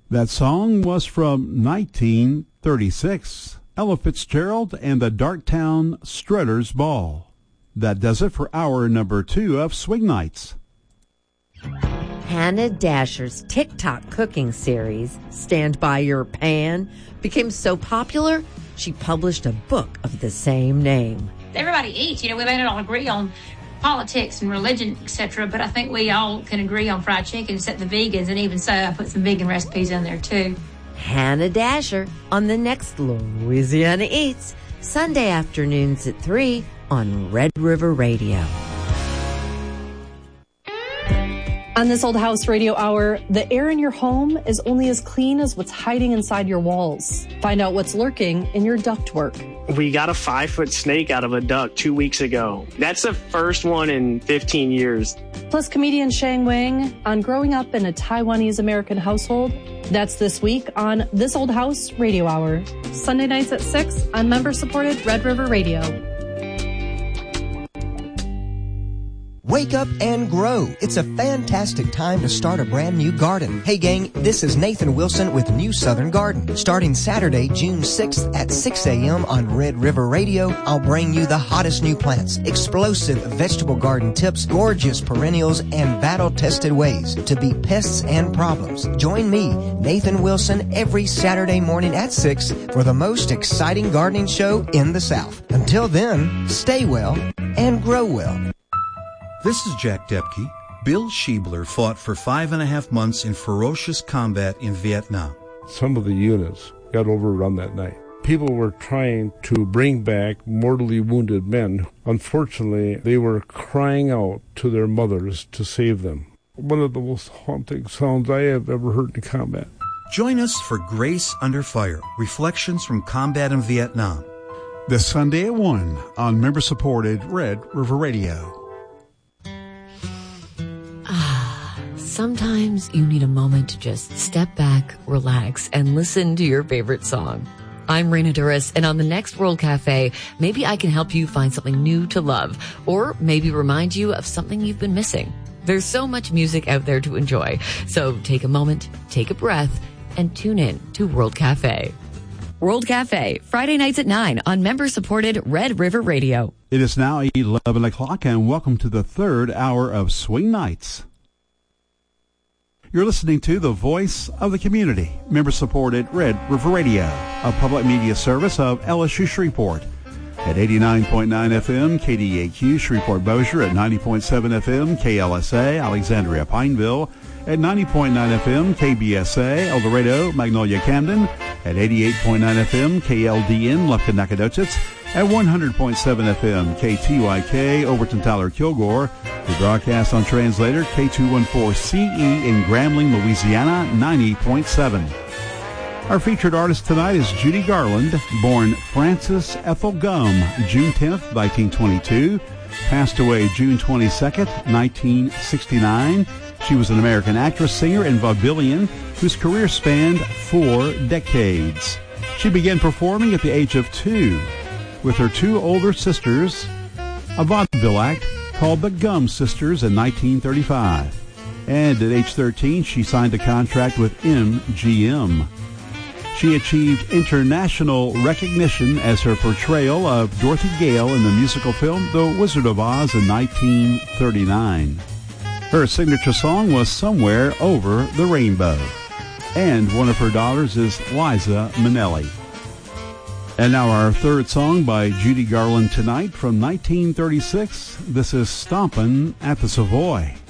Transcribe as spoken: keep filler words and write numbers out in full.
That song was from nineteen thirty-six, Ella Fitzgerald and the Darktown Strutters Ball. That does it for hour number two of Swing Nights. Hannah Dasher's TikTok cooking series, Stand By Your Pan, became so popular, she published a book of the same name. Everybody eats, you know, we may not all agree on politics and religion, et cetera, but I think we all can agree on fried chicken, except the vegans, and even so, I put some vegan recipes in there, too. Hannah Dasher on the next Louisiana Eats, Sunday afternoons at three on Red River Radio. On this Old House Radio Hour, the air in your home is only as clean as what's hiding inside your walls. Find out what's lurking in your ductwork. We got a five-foot snake out of a duct two weeks ago. That's the first one in fifteen years. Plus comedian Shang Wang on growing up in a Taiwanese-American household. That's this week on This Old House Radio Hour. Sunday nights at six on member-supported Red River Radio. Wake up and grow. It's a fantastic time to start a brand new garden. Hey gang, this is Nathan Wilson with New Southern Garden. Starting Saturday, June sixth at six a.m. on Red River Radio, I'll bring you the hottest new plants, explosive vegetable garden tips, gorgeous perennials, and battle-tested ways to beat pests and problems. Join me, Nathan Wilson, every Saturday morning at six for the most exciting gardening show in the South. Until then, stay well and grow well. This is Jack Depke. Bill Schiebler fought for five and a half months in ferocious combat in Vietnam. Some of the units got overrun that night. People were trying to bring back mortally wounded men. Unfortunately, they were crying out to their mothers to save them. One of the most haunting sounds I have ever heard in combat. Join us for Grace Under Fire, Reflections from Combat in Vietnam. This Sunday at one on member-supported Red River Radio. Sometimes you need a moment to just step back, relax, and listen to your favorite song. I'm Raina Duras, and on the next World Cafe, maybe I can help you find something new to love, or maybe remind you of something you've been missing. There's so much music out there to enjoy, so take a moment, take a breath, and tune in to World Cafe. World Cafe, Friday nights at nine on member-supported Red River Radio. It is now eleven o'clock, and welcome to the third hour of Swing Nights. You're listening to the Voice of the Community, member-supported Red River Radio, a public media service of L S U Shreveport. At eighty-nine point nine F M, K D A Q, Shreveport-Bossier, at ninety point seven F M, K L S A, Alexandria-Pineville, at ninety point nine F M, K B S A, El Dorado, Magnolia-Camden, at eighty-eight point nine F M, K L D N, Lufkin-Nacogdoches, at one hundred point seven F M, K T Y K, Overton-Tyler-Kilgore. We broadcast on translator K two fourteen C E in Grambling, Louisiana, ninety point seven. Our featured artist tonight is Judy Garland, born Frances Ethel Gum, June tenth, nineteen twenty-two, passed away June twenty-second, nineteen sixty-nine. She was an American actress, singer, and vaudevillian whose career spanned four decades. She began performing at the age of two with her two older sisters, a vaudeville act called the Gum Sisters in nineteen thirty-five. And at age thirteen, she signed a contract with M G M. She achieved international recognition as her portrayal of Dorothy Gale in the musical film The Wizard of Oz in nineteen thirty-nine. Her signature song was Somewhere Over the Rainbow. And one of her daughters is Liza Minnelli. And now our third song by Judy Garland tonight from nineteen thirty-six. This is Stompin' at the Savoy.